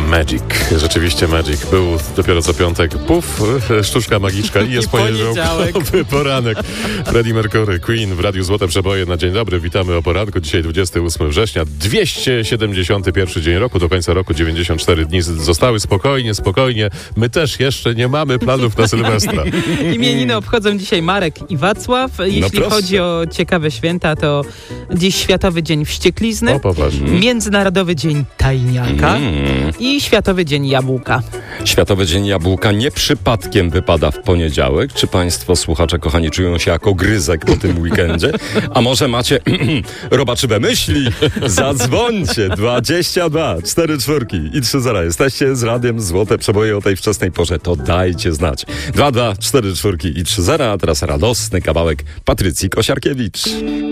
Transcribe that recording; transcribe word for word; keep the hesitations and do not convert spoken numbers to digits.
Magic. Rzeczywiście Magic. Był dopiero co piątek. Puf, sztuczka magiczka i jest poniedziałkowy poranek. Freddie Mercury, Queen w Radiu Złote Przeboje na dzień dobry. Witamy o poranku. Dzisiaj dwudziestego ósmego września. dwieście siedemdziesiąty pierwszy dzień roku. Do końca roku dziewięćdziesiąt cztery dni zostały. Spokojnie, spokojnie. My też jeszcze nie mamy planów na Sylwestra. Imieniny obchodzą dzisiaj Marek i Wacław. Jeśli no chodzi o ciekawe święta, to dziś Światowy Dzień Wścieklizny. O, poważnie. Międzynarodowy Dzień Tajniaka mm. i Światowy Dzień Jabłka. Światowy Dzień Jabłka nie przypadkiem wypada w poniedziałek. Czy państwo, słuchacze kochani, czują się jako gryzek po tym weekendzie? A może macie robaczywe myśli? Zadzwońcie. dwadzieścia dwa, cztery czwórki i trzy zera. Jesteście z Radiem Złote Przeboje o tej wczesnej porze. To dajcie znać. dwa dwa, cztery czwórki i trzy zera. A teraz radosny kawałek Patrycji Kosiarkiewicz.